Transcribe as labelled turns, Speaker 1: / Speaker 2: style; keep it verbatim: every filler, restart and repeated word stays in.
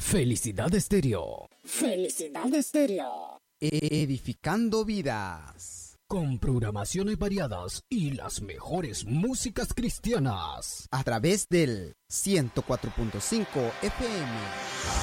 Speaker 1: Felicidad Estéreo.
Speaker 2: Felicidad Estéreo.
Speaker 3: Edificando vidas.
Speaker 1: Con programaciones variadas y las mejores músicas cristianas.
Speaker 3: A través del ciento cuatro punto cinco F M.